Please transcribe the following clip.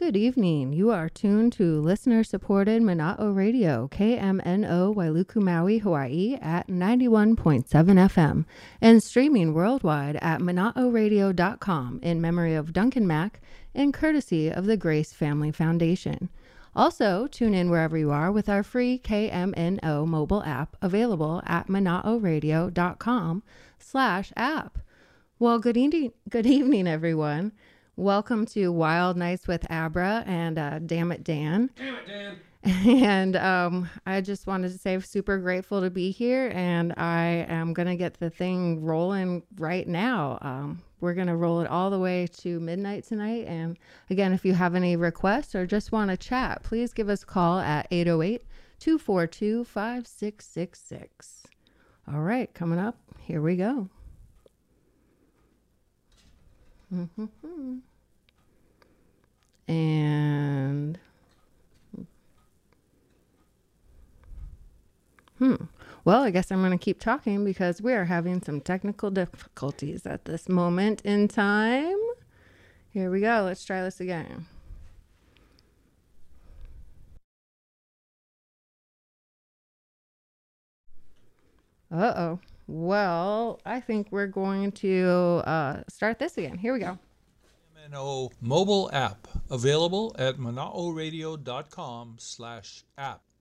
good evening. You are tuned to listener-supported Mana'o Radio, KMNO Wailuku, Maui, Hawaii at 91.7 FM and streaming worldwide at mana'oradio.com in memory of Duncan Mack and courtesy of the Grace Family Foundation. Also, tune in wherever you are with our free KMNO mobile app available at mana'oradio.com/app. Well, good evening, everyone. Welcome to Wild Nights with Abra and Damn It Dan. Damn it, Dan. And I just wanted to say I'm super grateful to be here, and I am going to get the thing rolling right now. We're going to roll it all the way to midnight tonight. And again, if you have any requests or just want to chat, please give us a call at 808-242-5666. All right, coming up, here we go. And well, I guess I'm going to keep talking because we are having some technical difficulties at this moment in time. Here we go. Let's try this again. Uh-oh. Well, I think we're going to start this again. Here we go. KMNO mobile app available at mana'oradio.com/app.